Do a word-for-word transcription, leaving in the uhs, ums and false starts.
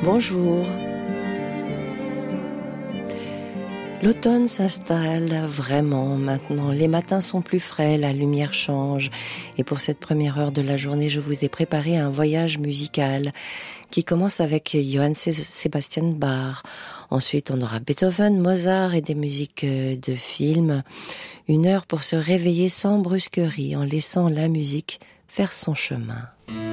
Bonjour. L'automne s'installe vraiment maintenant. Les matins sont plus frais, la lumière change. Et pour cette première heure de la journée, je vous ai préparé un voyage musical qui commence avec Johann Sebastian Bach. Ensuite, on aura Beethoven, Mozart et des musiques de films. Une heure pour se réveiller sans brusquerie, en laissant la musique faire son chemin.